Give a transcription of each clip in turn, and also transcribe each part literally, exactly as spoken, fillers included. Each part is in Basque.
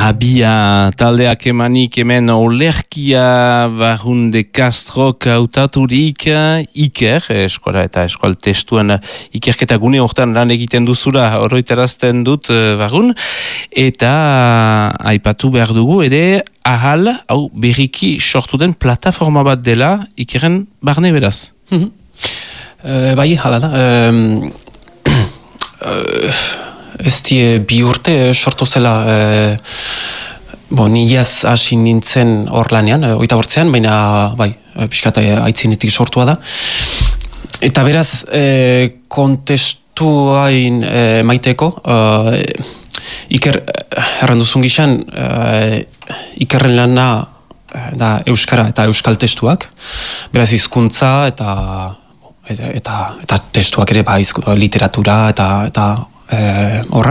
Abia taldeak emanik hemen olerkia Barrunde Castrok hautaturik Iker, eskola eta eskual testuan ikerketa gune hortan lan egiten duzula oroitarazten dut Barrun, eta aipatu behar dugu ere ahal, hau berriki sortu den plataforma bat dela Ikeren barne beraz. Mm-hmm. uh, bai, hala da. Um, uh, Ez die bi urte sortu zela, e, bo, ni jaz hasi nintzen hor lanean, e, oita bortzean, baina bai, pixkat aitzinetik sortua da. Eta beraz, e, kontestuain e, maiteko, e, Iker, erranduzun gizan, e, Ikerren lana da euskara eta euskal testuak, beraz hizkuntza eta, eta, eta, eta testuak ere, ba, izku, literatura eta, eta horra.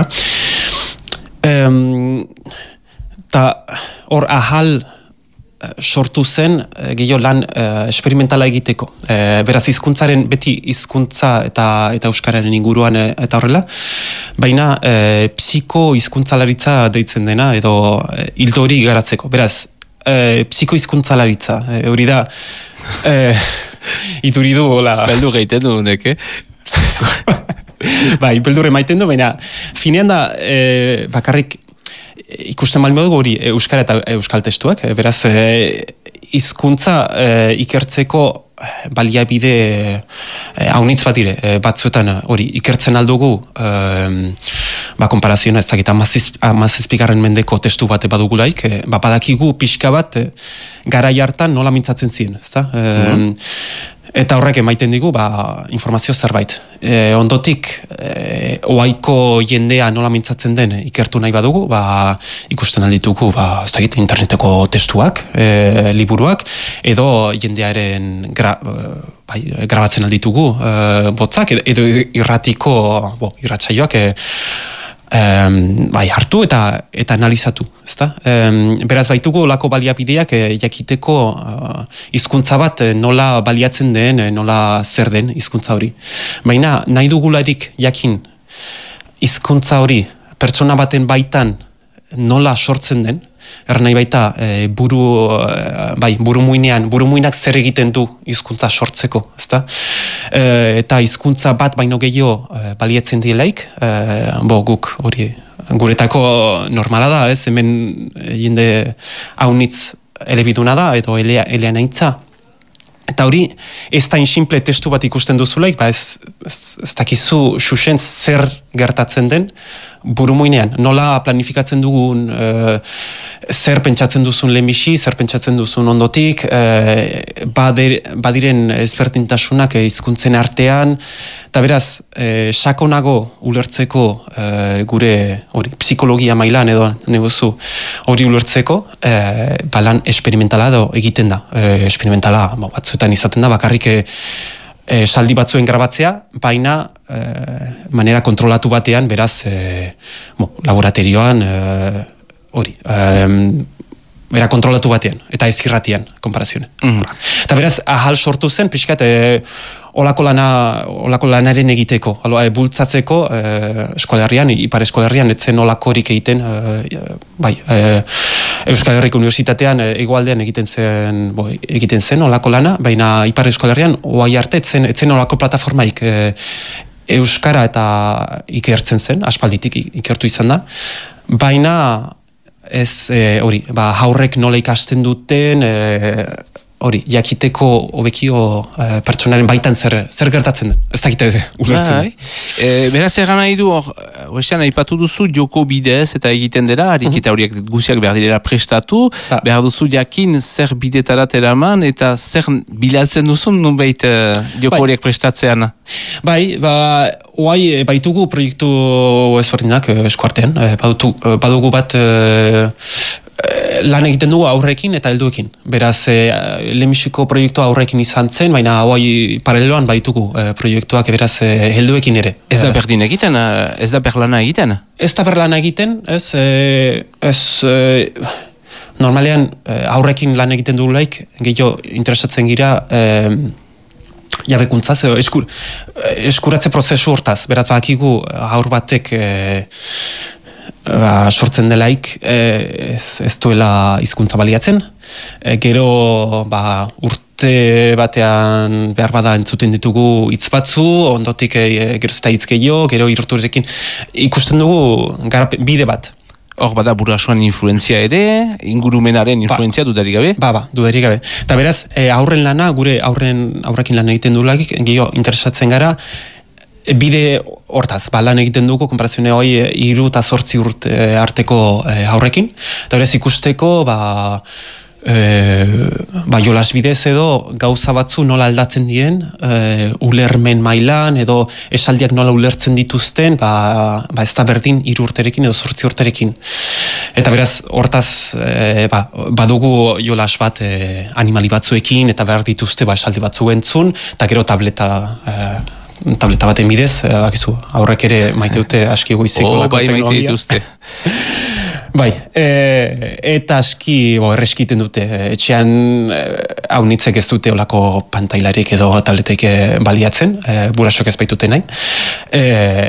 Eta hor ahal sortu zen gehiago lan uh, esperimentala egiteko. E, beraz hizkuntzaren beti hizkuntza eta eta euskararen inguruan e, eta horrela, baina e, psiko hizkuntzalaritza deitzen dena edo hildo hori garatzeko. Beraz, e, psiko hizkuntzalaritza e, hori da e, iduri du hola. Beldu geiten du neke. Bai, beldurre maiten du, baina finean da e, bakarrik ikusten baldin badugu hori euskara eta euskal testuak, e, beraz hizkuntza e, e, ikertzeko baliabide e, haunitz bat dire, e, batzuetan hori ikertzen aldugu e, ba, konparazioa ez dakit amazizpigarren mendeko testu bat badugulaik, e, ba, badakigu pixka bat e, garai hartan nola mintzatzen ziren, ezta? E, mm-hmm. Eta horrek emaiten digu ba, informazio zerbait. E, ondotik, e, oaiko jendea nola mintzatzen den ikertu nahi badugu, ba, ikusten alditugu ba, ez da egite, interneteko testuak, e, liburuak, edo jendearen gra, bai, grabatzen alditugu e, botzak, edo, edo irratiko bo, irratsaioak e, Um, bai, hartu eta eta analizatu, ezta? Um, beraz baitugu olako baliabideak e, jakiteko uh, hizkuntza bat e, nola baliatzen den, e, nola zer den hizkuntza hori. Baina nahi dugularik jakin hizkuntza hori pertsona baten baitan nola sortzen den, er nahi baita e, buru, e, bai, buru muinean, buru muinak zer egiten du hizkuntza sortzeko, ezta? E, eta hizkuntza bat baino gehiago e, baliatzen dielaik, e, bo guk hori guretako normala da, ez? Hemen jende haunitz elebiduna da, edo elea, elea nahitza. Eta hori, ez da insimple testu bat ikusten duzulaik, ba ez, ez, ez dakizu xuxen zer gertatzen den burumuinean. Nola planifikatzen dugun, e, zer pentsatzen duzun lehenbixi, zer pentsatzen duzun ondotik, e, badir, badiren ezberdintasunak hizkuntzen artean, eta beraz, e, sakonago ulertzeko e, gure hori, psikologia mailan edo neguzu hori ulertzeko, e, balan esperimentala edo egiten da. E, esperimentala bo, batzuetan izaten da, bakarrik e, E, saldi batzuen grabatzea, baina e, manera kontrolatu batean, beraz, e, bo, laboratorioan, hori, e, bera kontrolatu batean, eta ez irratian, konparazioan. Mm-hmm. Eta beraz, ahal sortu zen, pixkat, e, olako, lana, olako lanaren egiteko, alo, e, bultzatzeko e, eskolarrian, ipar eskolarrian, etzen olakorik egiten, e, bai, e, Euskal Herriko Unibertsitatean e, egoaldean egiten zen, bo, egiten zen olako lana, baina ipar eskolarrian, oai arte, etzen, etzen olako plataformaik e, Euskara eta ikertzen zen, aspalditik ikertu izan da, baina ez hori, e, ba, haurrek nola ikasten duten, hori, e, jakiteko hobekio e, pertsonaren baitan zer, zer gertatzen den, ez dakite ulertzen den. E, beraz egan nahi du, hoxean aipatu duzu joko bidez eta egiten dela, ariketa horiek guziak behar direla prestatu, ba. Behar duzu jakin zer bidetarat eraman eta zer bilatzen duzun nunbait joko bai. Horiek prestatzean. Bai, ba, oai baitugu proiektu ezberdinak eskuartean, badutu, badugu bat e, lan egiten dugu aurrekin eta helduekin. Beraz, e, lehenbiziko proiektua aurrekin izan zen, baina hauai paraleloan baitugu e, proiektuak beraz e, helduekin ere. Ez da berdin egiten? Ez da berlana egiten? Ez da berlana egiten, ez, e, ez e, normalean e, aurrekin lan egiten dugulaik, gehiago interesatzen gira e, jabekuntzaz, eskur, eskuratze prozesu hortaz. Beraz, bakigu aur batek e, ba, sortzen delaik e, ez, ez duela hizkuntza baliatzen. E, gero ba, urte batean behar bada entzuten ditugu hitz batzu, ondotik e, gero zeta hitz gehiago, gero irurturekin ikusten dugu garapen, bide bat. Hor bada burasuan influenzia ere, ingurumenaren influenzia ba, dudarik gabe? Ba, ba, dudarik gabe. Eta beraz, e, aurren lana, gure aurren aurrekin lan egiten dulagik, gehiago interesatzen gara, e, bide hortaz, ba, lan egiten dugu, konparazione hori e, iru eta zortzi urte e, arteko e, aurrekin. Eta beraz, ikusteko, ba, e, ba, jolas bidez edo gauza batzu nola aldatzen diren, e, ulermen mailan edo esaldiak nola ulertzen dituzten, ba, ba ez da berdin hiru urterekin edo zortzi urterekin. Eta beraz, hortaz, e, ba, badugu jolas bat e, animali batzuekin eta behar dituzte ba, esaldi batzu entzun, eta gero tableta... E, tableta baten bidez, bakizu, aurrek ere maite dute aski goizeko lako teknologia. Oh, bai, maite dituzte. Bai, e, eta aski bo, erreskiten dute, etxean hau nitzek ez dute olako pantailarik edo tabletek baliatzen, e, burasok ez baitute nahi. E,